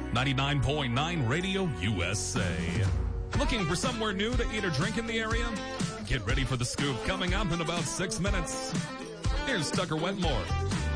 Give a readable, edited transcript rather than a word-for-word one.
99.9 Radio USA. Looking for somewhere new to eat or drink in the area? Get ready for the scoop coming up in about 6 minutes. Here's Tucker Wetmore.